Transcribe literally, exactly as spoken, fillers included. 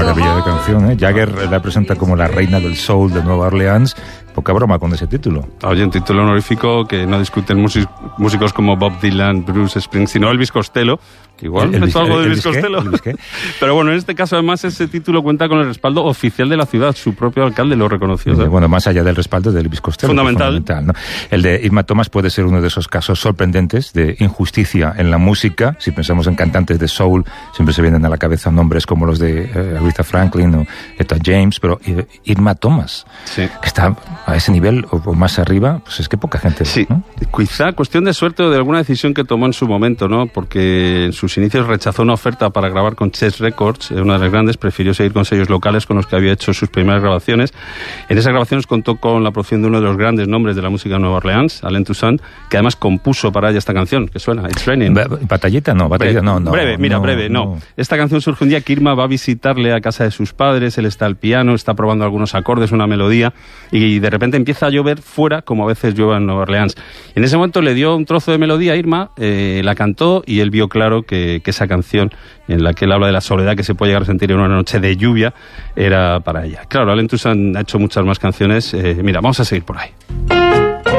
maravilla de canción, ¿eh? Jagger la presenta como la reina del soul de Nueva Orleans. Poca broma con ese título. Oye, un título honorífico que no discuten músicos como Bob Dylan, Bruce Springsteen, sino Elvis Costello, que igual el, es algo de Elvis, Elvis Costello. Elvis Pero bueno, en este caso además ese título cuenta con el respaldo oficial de la ciudad, su propio alcalde lo reconoció. ¿sabes? Bueno, más allá del respaldo de Elvis Costello. Fundamental. fundamental, ¿no? El de Irma Thomas puede ser uno de esos casos sorprendentes de injusticia en la música. Si pensamos en cantantes de soul, siempre se vienen a la cabeza nombres como los de eh, Aretha Franklin o Etta James, pero Irma Thomas, sí. que está a ese nivel o, o más arriba, pues es que poca gente. Sí, ¿no? Quizá cuestión de suerte o de alguna decisión que tomó en su momento, ¿no? Porque en sus inicios rechazó una oferta para grabar con Chess Records, una de las grandes, prefirió seguir con sellos locales con los que había hecho sus primeras grabaciones. En esas grabaciones contó con la producción de uno de los grandes nombres de la música de Nueva Orleans, Alain Toussaint, que además compuso para ella esta canción, que suena, It's Raining. Batalleta no, batalleta no, no. Breve, mira, no, breve, no. no. Esta canción surge un día que Irma va a visitarle a casa de sus padres, él está al piano, está probando algunos acordes, una melodía, y de repente empieza a llover fuera, como a veces llueve en Nueva Orleans. En ese momento le dio un trozo de melodía a Irma, eh, la cantó, y él vio claro que, que esa canción, en la que él habla de la soledad que se puede llegar a sentir en una noche de lluvia, era para ella. Claro, Alain Toussaint ha hecho muchas más canciones. Eh, mira, vamos a seguir por ahí.